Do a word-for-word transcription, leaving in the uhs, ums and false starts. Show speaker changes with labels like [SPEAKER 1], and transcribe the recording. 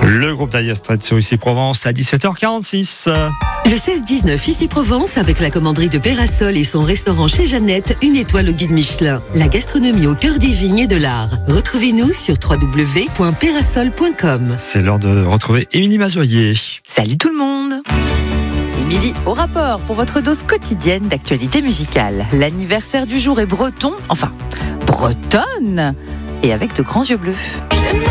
[SPEAKER 1] Le groupe Dire Straits sur Ici Provence à dix-sept heures quarante-six.
[SPEAKER 2] Le seize dix-neuf Ici Provence avec la commanderie de Pérasol et son restaurant chez Jeannette, une étoile au guide Michelin. La gastronomie au cœur des vignes et de l'art. Retrouvez-nous sur w w w point pérasol point com.
[SPEAKER 1] C'est l'heure de retrouver Émilie Mazoyer.
[SPEAKER 3] Salut tout le monde. Émilie au rapport pour votre dose quotidienne d'actualité musicale. L'anniversaire du jour est breton, enfin bretonne, et avec de grands yeux bleus.